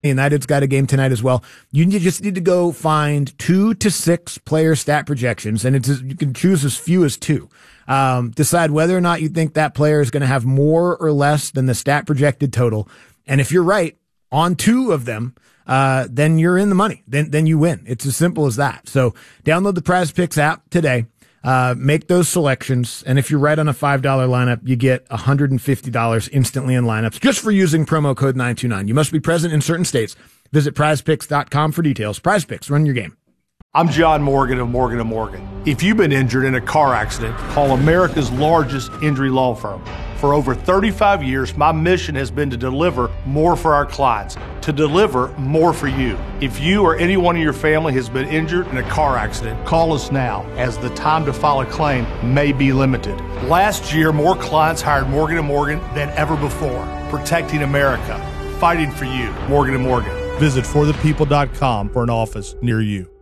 United's got a game tonight as well. You just need to go find 2 to 6 player stat projections, and you can choose as few as 2. Decide whether or not you think that player is going to have more or less than the stat projected total. And if you're right on 2 of them, then you're in the money. Then you win. It's as simple as that. So download the PrizePicks app today. Make those selections, and if you're right on a $5 lineup, you get $150 instantly in lineups just for using promo code 929. You must be present in certain states. Visit prizepicks.com for details. PrizePicks, run your game. I'm John Morgan of Morgan & Morgan. If you've been injured in a car accident, call America's largest injury law firm. For over 35 years, my mission has been to deliver more for our clients, to deliver more for you. If you or anyone in your family has been injured in a car accident, call us now, as the time to file a claim may be limited. Last year, more clients hired Morgan & Morgan than ever before, protecting America, fighting for you. Morgan & Morgan. Visit forthepeople.com for an office near you.